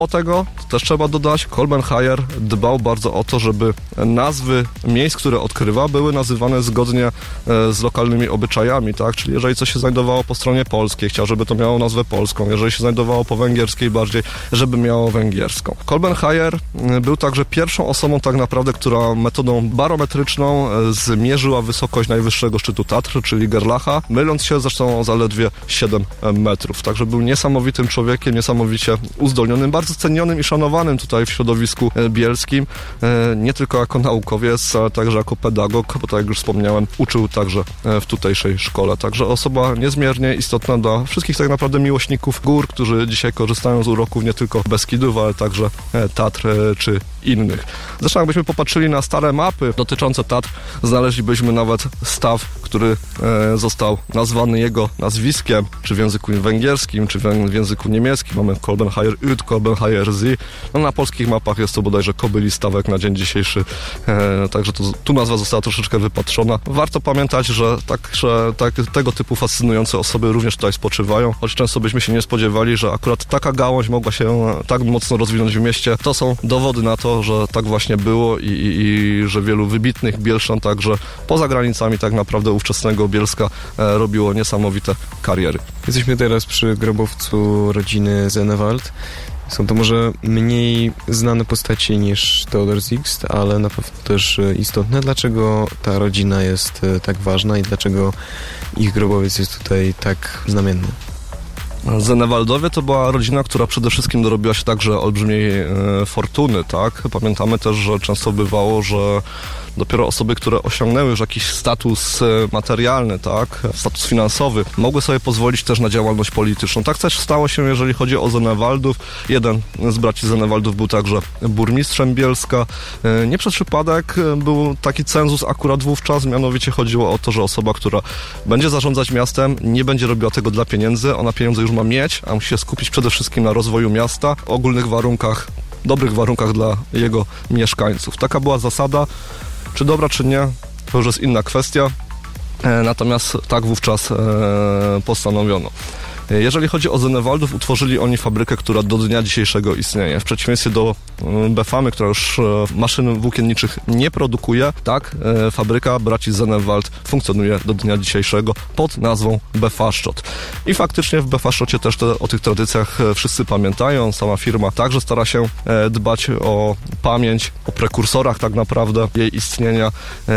O tego też trzeba dodać, Kolbenheyer dbał bardzo o to, żeby nazwy miejsc, które odkrywa, były nazywane zgodnie z lokalnymi obyczajami, tak? Czyli jeżeli coś się znajdowało po stronie polskiej, chciał, żeby to miało nazwę polską, jeżeli się znajdowało po węgierskiej bardziej, żeby miało węgierską. Kolbenheyer był także pierwszą osobą tak naprawdę, która metodą barometryczną zmierzyła wysokość najwyższego szczytu Tatr, czyli Gerlacha, myląc się zresztą o zaledwie 7 metrów. Także był niesamowitym człowiekiem, niesamowicie uzdolnionym, bardzo cenionym i szanowanym tutaj w środowisku bielskim, nie tylko jako naukowiec, ale także jako pedagog, bo tak jak już wspomniałem, uczył także w tutejszej szkole. Także osoba niezmiernie istotna dla wszystkich tak naprawdę miłośników gór, którzy dzisiaj korzystają z uroków nie tylko Beskidów, ale także Tatr czy innych. Zresztą jakbyśmy popatrzyli na stare mapy dotyczące Tatr, znaleźlibyśmy nawet staw, który został nazwany jego nazwiskiem, czy w języku węgierskim, czy w języku niemieckim. Mamy Kolbenheyer Üd, Kolbenheyer See. No, na polskich mapach jest to bodajże Kobyli Stawek na dzień dzisiejszy, także tu nazwa została troszeczkę wypatrzona. Warto pamiętać, że tego typu fascynujące osoby również tutaj spoczywają, choć często byśmy się nie spodziewali, że akurat taka gałąź mogła się tak mocno rozwinąć w mieście. To są dowody na to, że tak właśnie było i że wielu wybitnych Bielszan także poza granicami tak naprawdę ówczesnego Bielska robiło niesamowite kariery. Jesteśmy teraz przy grobowcu rodziny Zennewald. Są to może mniej znane postaci niż Theodor Sixt, ale na pewno też istotne. Dlaczego ta rodzina jest tak ważna i dlaczego ich grobowiec jest tutaj tak znamienny? Zennewaldowie to była rodzina, która przede wszystkim dorobiła się także olbrzymiej fortuny, tak? Pamiętamy też, że często bywało, że dopiero osoby, które osiągnęły już jakiś status materialny, tak, status finansowy, mogły sobie pozwolić też na działalność polityczną. Tak też stało się, jeżeli chodzi o Zennewaldów. Jeden z braci Zennewaldów był także burmistrzem Bielska. Nie przez przypadek był taki cenzus akurat wówczas, mianowicie chodziło o to, że osoba, która będzie zarządzać miastem, nie będzie robiła tego dla pieniędzy, ona pieniądze już ma mieć, a musi się skupić przede wszystkim na rozwoju miasta, w ogólnych warunkach, dobrych warunkach dla jego mieszkańców. Taka była zasada. Czy dobra, czy nie, to już jest inna kwestia, natomiast tak wówczas postanowiono. Jeżeli chodzi o Zennewaldów, utworzyli oni fabrykę, która do dnia dzisiejszego istnieje. W przeciwieństwie do Befamy, która już maszyn włókienniczych nie produkuje, tak, fabryka braci Zennewald funkcjonuje do dnia dzisiejszego pod nazwą Befaszczot. I faktycznie w Befaszczocie też o tych tradycjach wszyscy pamiętają. Sama firma także stara się dbać o pamięć, o prekursorach tak naprawdę jej istnienia.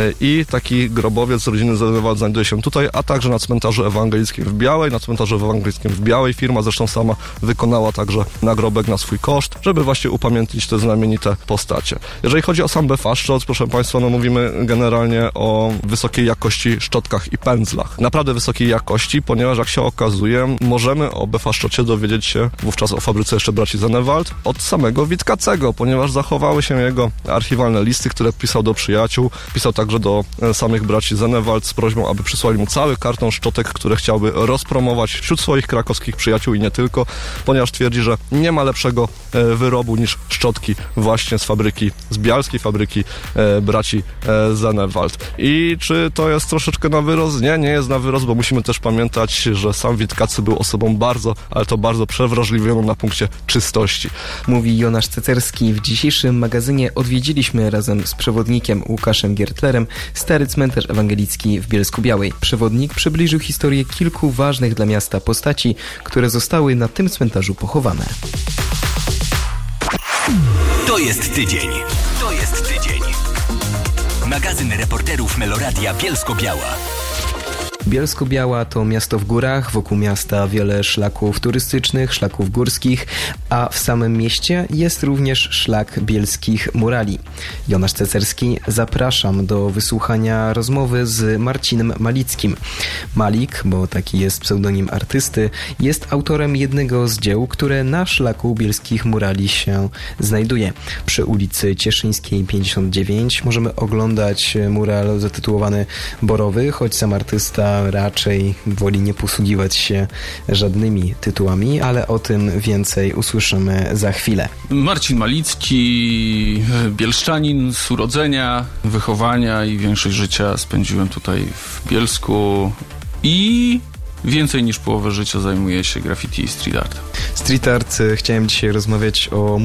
I taki grobowiec rodziny Zennewald znajduje się tutaj, a także na cmentarzu ewangelickim w Białej, na cmentarzu ewangelickim w Białej. Firma zresztą sama wykonała także nagrobek na swój koszt, żeby właśnie upamiętnić te znamienite postacie. Jeżeli chodzi o sam Befaszczot, proszę Państwa, no mówimy generalnie o wysokiej jakości szczotkach i pędzlach. Naprawdę wysokiej jakości, ponieważ jak się okazuje, możemy o Befaszczocie dowiedzieć się, wówczas o fabryce jeszcze braci Zennewald, od samego Witkacego, ponieważ zachowały się jego archiwalne listy, które pisał do przyjaciół. Pisał także do samych braci Zennewald z prośbą, aby przysłali mu cały karton szczotek, które chciałby rozpromować wśród swoich krakowskich przyjaciół i nie tylko, ponieważ twierdzi, że nie ma lepszego wyrobu niż szczotki właśnie z fabryki, z bialskiej fabryki braci Zennewald. I czy to jest troszeczkę na wyrost? Nie jest na wyrost, bo musimy też pamiętać, że sam Witkacy był osobą bardzo, ale to bardzo przewrażliwioną na punkcie czystości. Mówi Jonasz Cecerski. W dzisiejszym magazynie odwiedziliśmy razem z przewodnikiem Łukaszem Giertlerem Stary Cmentarz Ewangelicki w Bielsku-Białej. Przewodnik przybliżył historię kilku ważnych dla miasta postaci, które zostały na tym cmentarzu pochowane. To jest tydzień. Magazyn reporterów Meloradia Bielsko-Biała. Bielsko-Biała to miasto w górach, wokół miasta wiele szlaków turystycznych, szlaków górskich, a w samym mieście jest również szlak bielskich murali. Jonasz Cecerski, zapraszam do wysłuchania rozmowy z Marcinem Malickim. Malik, bo taki jest pseudonim artysty, jest autorem jednego z dzieł, które na szlaku bielskich murali się znajduje. Przy ulicy Cieszyńskiej 59 możemy oglądać mural zatytułowany Borowy, choć sam artysta raczej woli nie posługiwać się żadnymi tytułami, ale o tym więcej usłyszymy za chwilę. Marcin Malicki, bielszczanin z urodzenia, wychowania i większość życia spędziłem tutaj w Bielsku i więcej niż połowę życia zajmuję się graffiti i street art. Street art chciałem dzisiaj rozmawiać o